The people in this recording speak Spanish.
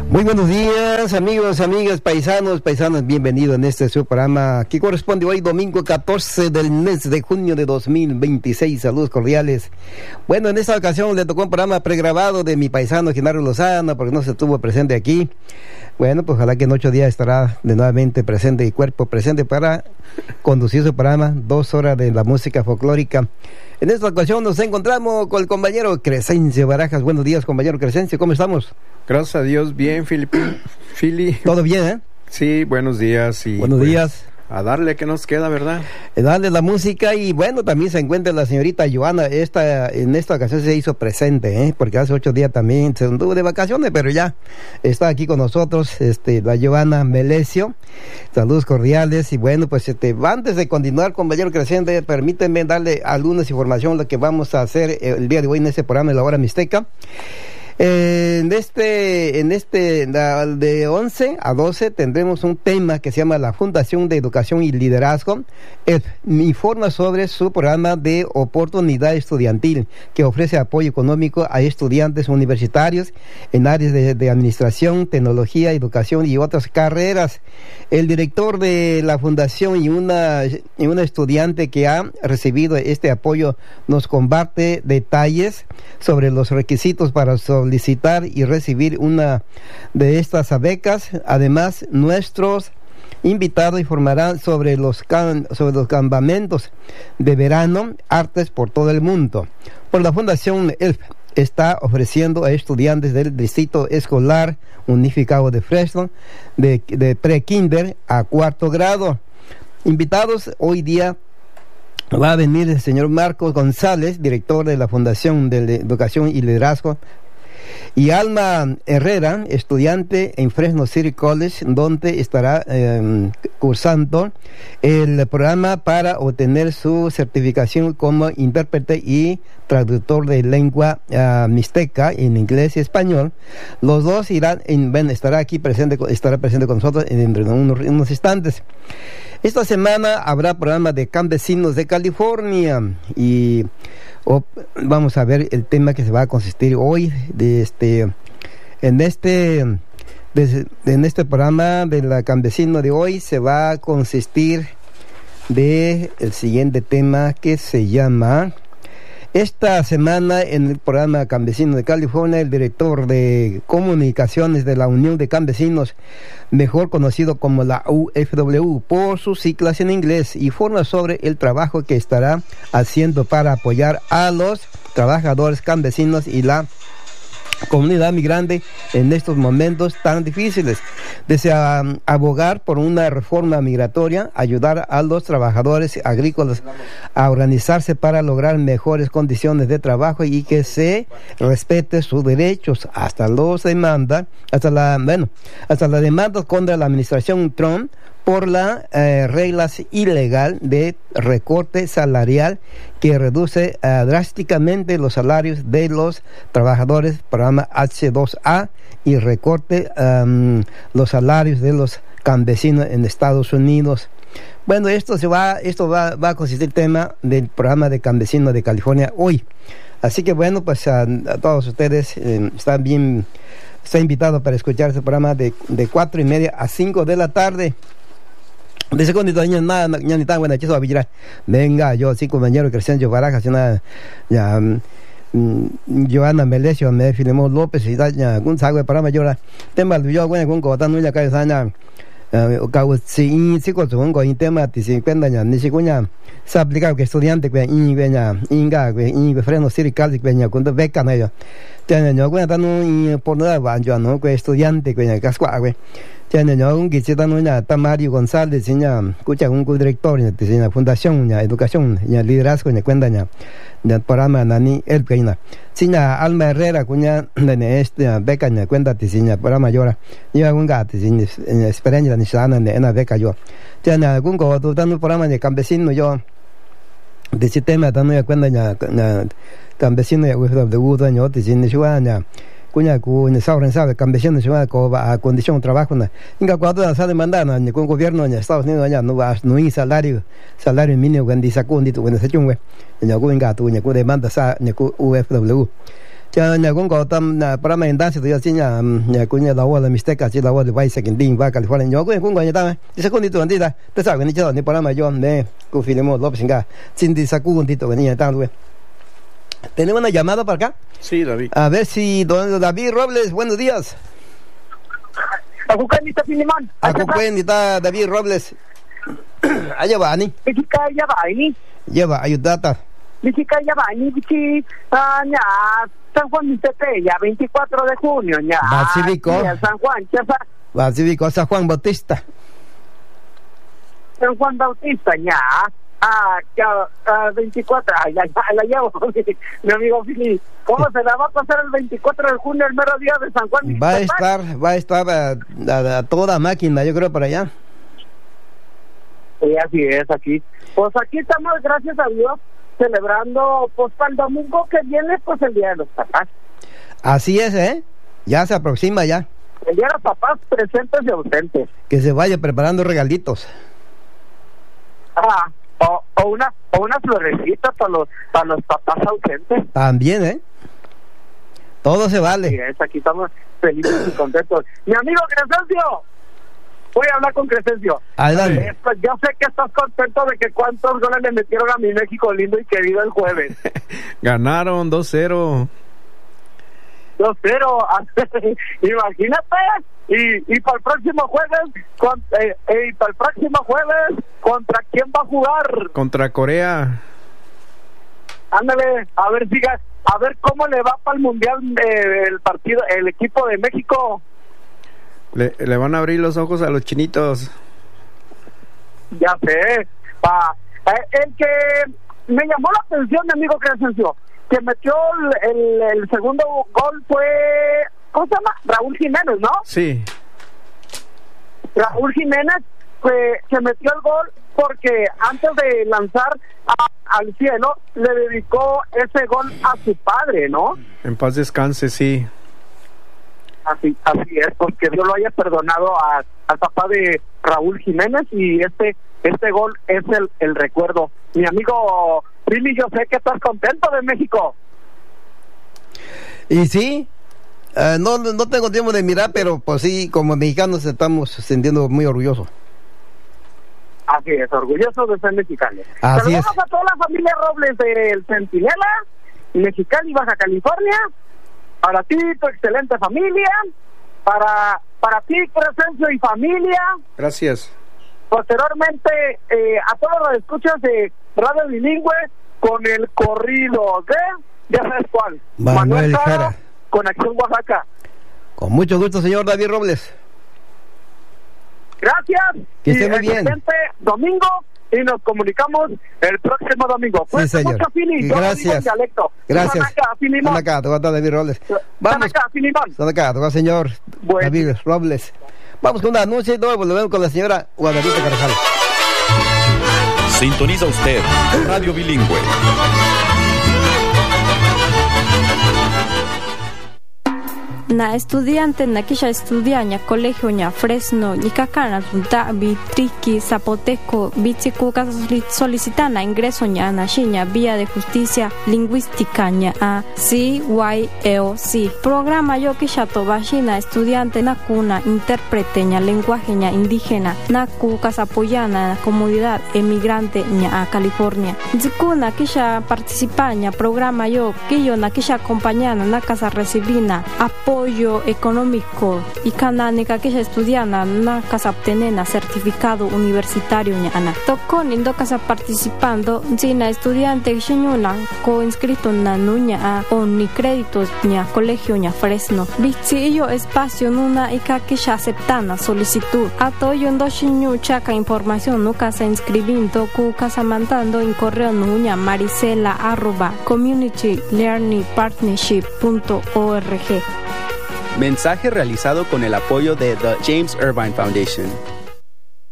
Muy buenos días, amigos, amigas, paisanos, bienvenidos en este su programa que corresponde hoy domingo 14 del mes de junio de 2026. Saludos cordiales. Bueno, en esta ocasión le tocó un programa pregrabado de mi paisano Genaro Lozano porque no se estuvo presente aquí. Bueno, pues ojalá que en 8 días estará de nuevamente presente y cuerpo presente para conducir su programa, 2 horas de la música folclórica. En esta ocasión nos encontramos con el compañero Crescencio Barajas. Buenos días, compañero Crescencio, ¿cómo estamos? Gracias a Dios, bien, Fili. ¿Todo bien, eh? Sí, buenos días. Y buenos días. A darle que nos queda, ¿verdad? Darle la música y bueno, también se encuentra la señorita Joana. En esta ocasión se hizo presente, porque hace 8 días también se anduvo de vacaciones, pero ya está aquí con nosotros, la Joana Melesio. Saludos cordiales y bueno, pues antes de continuar, compañero Crescente, permítanme darle algunas informaciones de lo que vamos a hacer el día de hoy en este programa de la Hora Mixteca. De 11 a 12 tendremos un tema que se llama la Fundación de Educación y Liderazgo. Informa sobre su programa de oportunidad estudiantil que ofrece apoyo económico a estudiantes universitarios en áreas de administración, tecnología, educación y otras carreras. El director de la fundación y una estudiante que ha recibido este apoyo nos comparte detalles sobre los requisitos para solicitar y recibir una de estas becas. Además, nuestros invitados informarán sobre los campamentos de verano, artes por todo el mundo. Por la Fundación ELF está ofreciendo a estudiantes del Distrito Escolar Unificado de Fresno de pre-kinder a 4º grado. Invitados hoy día va a venir el señor Marcos González, director de la Fundación de Educación y Liderazgo, y Alma Herrera, estudiante en Fresno City College, donde estará cursando el programa para obtener su certificación como intérprete y traductor de lengua mixteca en inglés y español. Los dos estará presente con nosotros en unos instantes. Esta semana habrá programa de Campesinos de California y vamos a ver el tema que se va a consistir hoy en este programa de la Campesino de hoy se va a consistir de el siguiente tema que se llama. Esta semana en el programa Campesinos de California, el director de comunicaciones de la Unión de Campesinos, mejor conocido como la UFW por sus siglas en inglés, informa sobre el trabajo que estará haciendo para apoyar a los trabajadores campesinos y la comunidad migrante en estos momentos tan difíciles. Desea abogar por una reforma migratoria, ayudar a los trabajadores agrícolas a organizarse para lograr mejores condiciones de trabajo y que se respete sus derechos hasta la demanda contra la administración Trump por las reglas ilegal de recorte salarial que reduce drásticamente los salarios de los trabajadores, programa H2A, y recorte los salarios de los campesinos en Estados Unidos. Bueno, esto va a consistir el tema del programa de Campesinos de California hoy. Así que bueno, pues a todos ustedes está invitado para escuchar este programa de 4:30 a 5 de la tarde. De segundito, nada, ni tan buena, chiso a vigilar. Venga, yo, sí, compañero Crescencio Barajas, Joana Melesio, me Filemón López, y ya, un sago de programa, yo, tema, yo, bueno, con Cotán, no, ya, que sana, si, con tema, si, cuenta, ni si, cuña, se aplica que estudiante, que inga, Fresno City College, que con beca, no, yo, yo, cuenta, no, por nada, yo, no, que estudiante, que cascua, que un guichita Tamario González, escucha un director de la Fundación Educación Liderazgo, cuenta programa Nani El Peina. Alma Herrera, cuña beca, cuenta programa llora. Yo un gato, experiencia en la beca yo. Algún dando programa de campesino yo. De ese tema, dando cuenta campesino de Udo, de cuña sauran sabe campesinos se va a condición de trabajo inga cuando sale mandana con gobierno en Estados Unidos ya no hay salario mínimo cuando sacundi tu cuando se chungwe en algún gato de demanda sa UFW cha nhà cũng có tâm para mà hiện tại thì tôi nhà nhà cũng nhà đâu là mistake chỉ đâu là vai second đinh va California nhớ cũng có nhà ta thì sẽ không đi tuần đi ta tại sao cái này cho nên para mà yo ne cô Filemón López Inga sin đi sa un tito venía ta güey. Tenemos una llamada para acá. Sí, David. A ver si don David Robles, buenos días. Akukanita Filemón. Akukanita David Robles. Allá va ni. Kaya ba ini? Lleva ayudata. Kaya ba ini bici nya San Juan Mitepe ya 24 de junio nya. Basílico. San Juan, chasa. Basílico San Juan Bautista. San Juan Bautista nya. 24, la llevo, mi amigo Fili. ¿Cómo se la va a pasar el 24 de junio, el mero día de San Juan? Va a estar a toda máquina, yo creo, para allá. Sí, así es, aquí. Pues aquí estamos, gracias a Dios, celebrando, pues para el domingo que viene, pues el Día de los Papás. Así es, ya se aproxima ya. El Día de los Papás, presentes y ausentes. Que se vaya preparando regalitos. O una florecita para los papás ausentes. También, todo se vale. Sí, aquí estamos felices y contentos. Mi amigo Crescencio, voy a hablar con Crescencio. Adelante. Yo sé que estás contento de que cuántos goles le metieron a mi México lindo y querido el jueves. Ganaron 2-0. 2-0. Imagínate. Y para el próximo jueves, ¿contra quién va a jugar? Contra Corea. Ándale, a ver cómo le va para el mundial el equipo de México. Le van a abrir los ojos a los chinitos. Ya sé. El que me llamó la atención, mi amigo Crescencio, que metió el segundo gol fue, ¿cómo se llama? Raúl Jiménez, ¿no? Sí. Raúl Jiménez se metió el gol porque antes de lanzar al cielo le dedicó ese gol a su padre, ¿no? En paz descanse, sí. Así es, porque Dios lo haya perdonado al papá de Raúl Jiménez, y este gol es el recuerdo. Mi amigo Billy, yo sé que estás contento de México. Y sí, no tengo tiempo de mirar, pero pues sí, como mexicanos estamos sintiendo muy orgullosos. Así es, orgulloso de ser mexicano. Saludamos a toda la familia Robles del Centinela, Mexicali, Baja California. Para ti, tu excelente familia. Para ti, Crescencio y familia. Gracias. Posteriormente, a todos los escuchas de Radio Bilingüe con el corrido de, ya sabes cuál, Manuel Jara, Conexión Oaxaca. Con mucho gusto, señor David Robles. Gracias. Que esté muy bien. Domingo, y nos comunicamos el próximo domingo. Sí, señor. Mucho, Fili. Gracias. Gracias. Acá, te voy a dar David Robles. Vamos. Acá, te voy a señor David Robles. Vamos con un anuncio y luego volvemos con la señora Guadalupe Carvajal. Sintoniza usted Radio Bilingüe. Na estudiante na kisha estudiaña colegio ña Fresno ni kakana tunta Triki Zapoteco bitsicuca solicitana ingreso ña na xiña vía de justicia lingüística ña a CYLC programa yo kisha tobashina estudiante na cuna intérprete ña lenguaje ña indígena na cuca apoyana na comunidad emigrante ña a California zikuna kisha participa ña programa yo na kisha acompañana na casa recibina apoyo económico y canánica que estudiana na casa obtenena certificado universitario ñana tocón indo casa participando sina estudiante xiñuna co inscrito na nuña o ni créditos ña colegio ña Fresno bichillo espacio nuna y que aceptana solicitud atoyo ndo xiñu chaca información no casa inscribiendo cu casa mandando en correo nuña marisela@communitylearningpartnership.org. Mensaje realizado con el apoyo de The James Irvine Foundation.